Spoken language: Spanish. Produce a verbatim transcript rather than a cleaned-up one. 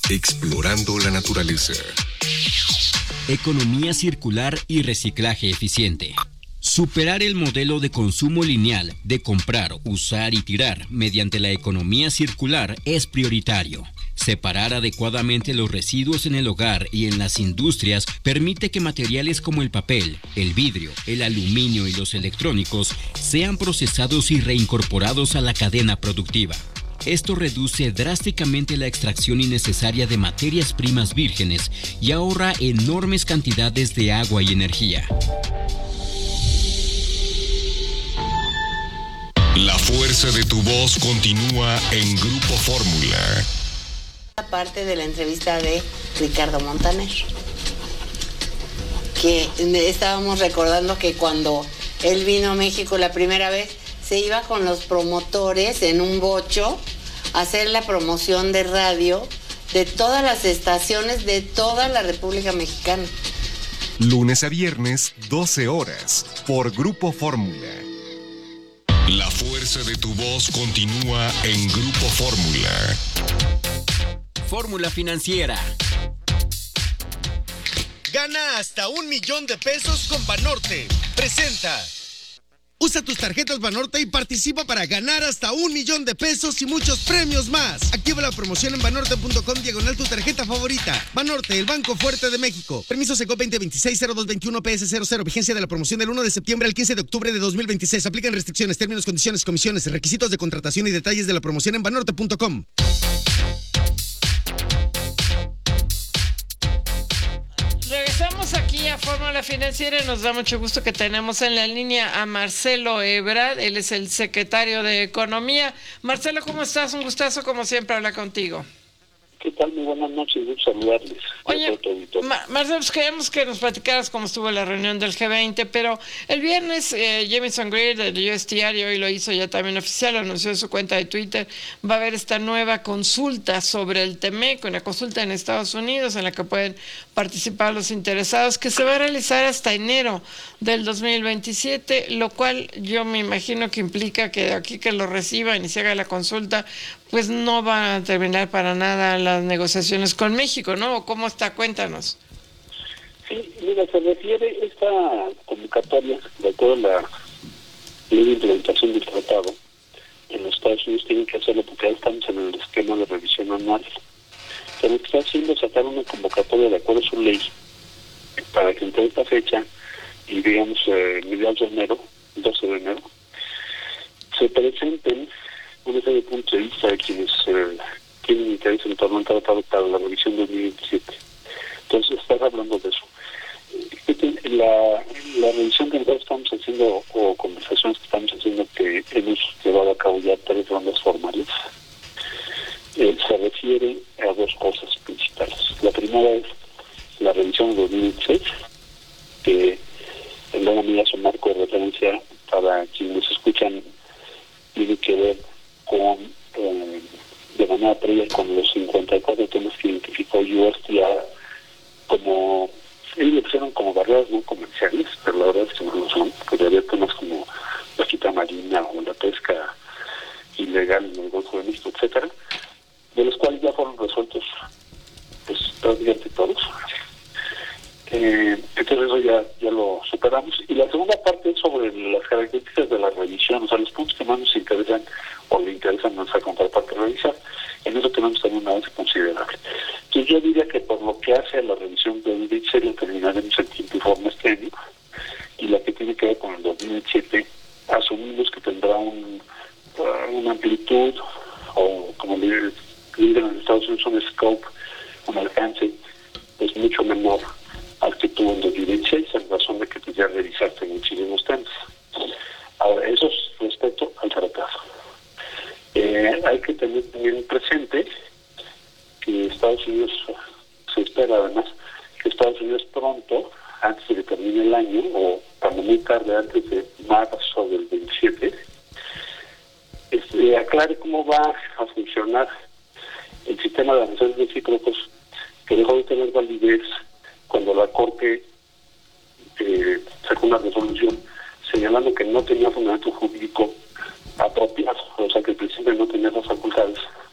Explorando la naturaleza. Economía circular y reciclaje eficiente. Superar el modelo de consumo lineal de comprar, usar y tirar mediante la economía circular es prioritario. Separar adecuadamente los residuos en el hogar y en las industrias permite que materiales como el papel, el vidrio, el aluminio y los electrónicos sean procesados y reincorporados a la cadena productiva. Esto reduce drásticamente la extracción innecesaria de materias primas vírgenes y ahorra enormes cantidades de agua y energía. La fuerza de tu voz continúa en Grupo Fórmula. Parte de la entrevista de Ricardo Montaner, que estábamos recordando que cuando él vino a México la primera vez, se iba con los promotores en un bocho a hacer la promoción de radio de todas las estaciones de toda la República Mexicana. Lunes a viernes, doce horas, por Grupo Fórmula. La fuerza de tu voz continúa en Grupo Fórmula. Fórmula Financiera. Gana hasta un millón de pesos con Banorte. Presenta. Usa tus tarjetas Banorte y participa para ganar hasta un millón de pesos y muchos premios más. Activa la promoción en banorte punto com diagonal tu tarjeta favorita. Banorte, el banco fuerte de México. Permiso Seco veinte veintiséis cero dos veintiuno P S cero cero. Vigencia de la promoción del uno de septiembre al quince de octubre de dos mil veintiséis. Aplican restricciones, términos, condiciones, comisiones, requisitos de contratación y detalles de la promoción en banorte punto com. Regresamos aquí a Fórmula Financiera y nos da mucho gusto que tenemos en la línea a Marcelo Ebrard. Él es el secretario de Economía. Marcelo, ¿cómo estás? Un gustazo, como siempre, hablar contigo. ¿Qué tal? Muy buenas noches, gusto saludarles. Oye, Ma- Marcelo, pues queremos que nos platicaras cómo estuvo la reunión del G veinte, pero el viernes eh, Jamieson Greer del U S T R, y hoy lo hizo ya también oficial, lo anunció en su cuenta de Twitter, va a haber esta nueva consulta sobre el TEMEC, una consulta en Estados Unidos en la que pueden participar los interesados, que se va a realizar hasta enero del dos mil veintisiete, lo cual yo me imagino que implica que de aquí que lo reciban y se haga la consulta, pues no van a terminar para nada las negociaciones con México, ¿no? ¿Cómo está? Cuéntanos. Sí, mira, se refiere esta convocatoria, de acuerdo a la ley de implementación del tratado, en los Estados Unidos tienen que hacerlo porque ya estamos en el esquema de revisión anual. Pero lo que está haciendo es sacar una convocatoria de acuerdo a su ley para que entre esta fecha y digamos eh, mediados de enero, doce de enero, se presenten una serie de puntos de vista de quienes eh, tienen interés en torno al tratado para la revisión de dos mil veintisiete. Entonces, estás hablando de eso. La, la revisión que nosotros estamos haciendo, o conversaciones que estamos haciendo, que hemos llevado a cabo ya tres rondas formales, eh, se refiere a dos cosas principales. La primera es la revisión de dos mil veintiséis, que en buena medida es un marco de referencia para quienes escuchan, tiene que ver con, eh, de manera previa, con los cincuenta y cuatro temas que identificó U S T R como, ellos lo pusieron como barreras no comerciales, pero la verdad es que no lo son, porque había temas como la quita marina o la pesca ilegal en el Golfo de México, etcétera, de los cuales ya fueron resueltos pues prácticamente todos. Eh, entonces eso ya, ya lo superamos. Y la segunda parte es sobre las características de la revisión, o sea, los puntos que más nos interesan o le interesan a nuestra contraparte revisar. En eso tenemos también un avance considerable. Entonces yo diría que por lo que hace a la revisión de dos mil veintisiete terminaremos en tiempo y forma este año, y la que tiene que ver con el dos mil veintisiete asumimos que tendrá un, uh, una amplitud, o como le dicen en Estados Unidos, un scope, un alcance pues mucho menor al que tuvo en dos mil veintiséis, en razón de que pues, ya revisaste muchísimos temas. Ahora, eso es respecto al tratado. Eh, hay que tener también presente que Estados Unidos, se espera además que Estados Unidos pronto, antes de que termine el año, o cuando muy tarde, antes de marzo del veintisiete, este, aclare cómo va a funcionar el sistema de aranceles recíprocos, que dejó de tener validez cuando la Corte eh, sacó una resolución señalando que no tenía fundamento jurídico apropiado, o sea que el presidente no tenía las facultades